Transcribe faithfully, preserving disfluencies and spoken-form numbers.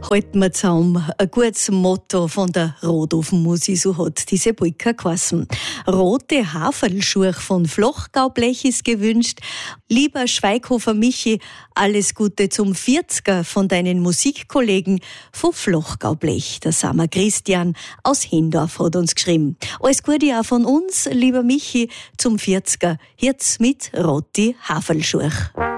Halten wir zusammen. Ein gutes Motto von der Rotofenmusik, so hat diese Polka geheißen. Rote Haferlschuhe von Flochgaublech ist gewünscht. Lieber Schweighofer Michi, alles Gute zum vierziger von deinen Musikkollegen von Flochgaublech. Der Sammer Christian aus Hindorf hat uns geschrieben. Alles Gute auch von uns, lieber Michi, zum vierziger. Jetzt mit Roti Haferlschuhe.